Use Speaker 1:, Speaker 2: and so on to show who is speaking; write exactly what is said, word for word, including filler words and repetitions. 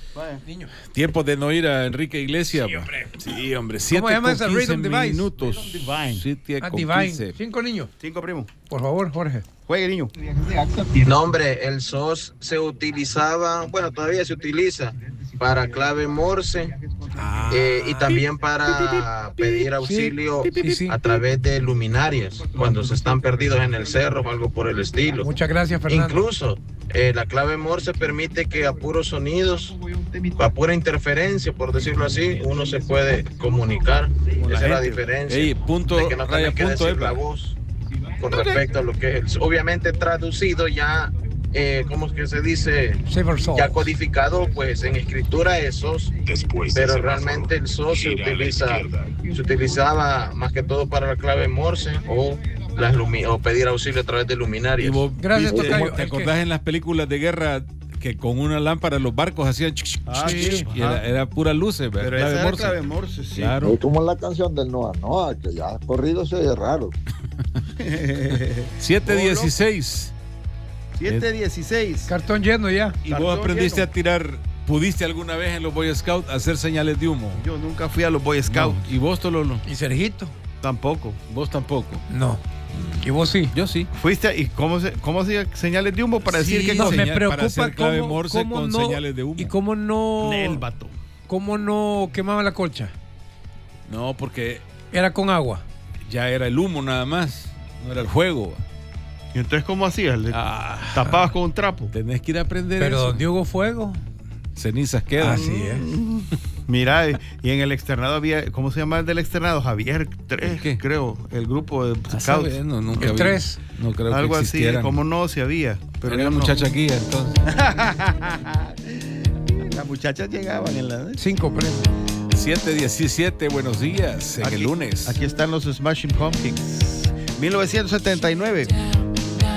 Speaker 1: Niño.
Speaker 2: Tiempo de no ir a Enrique Iglesias.
Speaker 1: Sí, hombre.
Speaker 2: Sí, hombre. Siete
Speaker 1: ¿Cómo llama
Speaker 2: con
Speaker 1: esa?
Speaker 2: quince
Speaker 1: Rhythm Device.
Speaker 2: minutos.
Speaker 3: Divine.
Speaker 2: Siete
Speaker 1: Ah,
Speaker 2: con
Speaker 1: Divine.
Speaker 2: quince.
Speaker 1: Cinco niños.
Speaker 3: Cinco, primo.
Speaker 1: Por favor, Jorge.
Speaker 3: Juegue, niño.
Speaker 4: No, hombre, el S O S se utilizaba, bueno, todavía se utiliza para clave Morse
Speaker 2: Ah.
Speaker 4: eh, y también para pedir auxilio
Speaker 1: sí, sí.
Speaker 4: a través de luminarias cuando se están perdidos en el cerro o algo por el estilo.
Speaker 1: Muchas gracias, Fernando.
Speaker 4: Incluso eh, la clave Morse permite que a puros sonidos, a pura interferencia, por decirlo así, uno se puede comunicar. Esa es la diferencia.
Speaker 2: Ey, punto,
Speaker 4: de que no
Speaker 2: raya,
Speaker 4: tienen que
Speaker 2: punto,
Speaker 4: decir la
Speaker 2: epa.
Speaker 4: voz con respecto a lo que es. Obviamente traducido ya, eh, ¿cómo es que se dice?
Speaker 1: Save Soul.
Speaker 4: Ya codificado, pues en escritura es S O S, pero realmente el S O S se utiliza, se utilizaba más que todo para la clave Morse o las lumi- o pedir auxilio a través de
Speaker 2: Y
Speaker 4: luminarias.
Speaker 2: vos
Speaker 1: Gracias,
Speaker 2: viste,
Speaker 1: Tocayo.
Speaker 2: ¿te
Speaker 1: Es
Speaker 2: acordás
Speaker 1: que-
Speaker 2: en las películas de guerra que con una lámpara los barcos hacían chic, chic,
Speaker 3: Ah,
Speaker 2: chic,
Speaker 3: sí.
Speaker 2: y era, era pura luces,
Speaker 3: Pero
Speaker 2: clave
Speaker 3: esa era
Speaker 2: Morse.
Speaker 3: clave Morse, sí.
Speaker 2: Claro.
Speaker 5: Es como la canción del Noa Noa, que ya corrido se oye raro.
Speaker 2: siete dieciséis.
Speaker 3: siete dieciséis.
Speaker 1: Cartón lleno ya.
Speaker 2: ¿Y vos
Speaker 3: Cartón
Speaker 2: aprendiste
Speaker 3: lleno.
Speaker 2: a tirar, pudiste alguna vez en los Boy Scouts hacer señales de humo?
Speaker 3: Yo nunca fui a los Boy Scouts.
Speaker 2: No. ¿Y vos, Tololo?
Speaker 1: ¿Y Sergito?
Speaker 3: Tampoco.
Speaker 2: Vos tampoco.
Speaker 1: No. ¿Y vos sí?
Speaker 2: Yo sí.
Speaker 3: ¿Fuiste? ¿Y cómo se cómo hacía señales de humo para decir
Speaker 2: Sí,
Speaker 3: que
Speaker 1: No,
Speaker 3: cosa?
Speaker 1: me
Speaker 2: señal-
Speaker 1: preocupa
Speaker 2: para hacer clave
Speaker 1: cómo-
Speaker 2: Morse
Speaker 1: cómo
Speaker 2: con
Speaker 1: no-
Speaker 2: señales de humo.
Speaker 1: ¿Y cómo no,
Speaker 3: El vato.
Speaker 1: cómo no quemaba la colcha?
Speaker 2: No, porque
Speaker 1: Era con agua.
Speaker 2: ya era el humo nada más. No era el fuego.
Speaker 3: ¿Y entonces cómo hacías? ¿Le
Speaker 2: Ah,
Speaker 3: tapabas con un trapo?
Speaker 2: tenés que ir a aprender
Speaker 1: Pero
Speaker 2: eso.
Speaker 1: donde hubo fuego.
Speaker 2: Cenizas quedan.
Speaker 1: Así es.
Speaker 3: Mira, y en el externado había, ¿cómo se llama el del externado? Javier tres,
Speaker 2: ¿Qué?
Speaker 3: creo, el grupo de
Speaker 2: Ah,
Speaker 3: Scouts.
Speaker 2: ¿sabes? No, nunca
Speaker 1: El
Speaker 2: vi.
Speaker 1: tres.
Speaker 2: No creo
Speaker 3: Algo
Speaker 2: que
Speaker 3: así,
Speaker 2: existieran.
Speaker 3: como no, si había. Pero
Speaker 2: Era
Speaker 3: yo no.
Speaker 2: muchacha aquí, entonces.
Speaker 3: Las muchachas llegaban en la...
Speaker 1: Cinco premios.
Speaker 2: siete diecisiete, buenos días. En
Speaker 3: Aquí-
Speaker 2: el lunes.
Speaker 3: Aquí están los Smashing Pumpkins. mil novecientos setenta y nueve.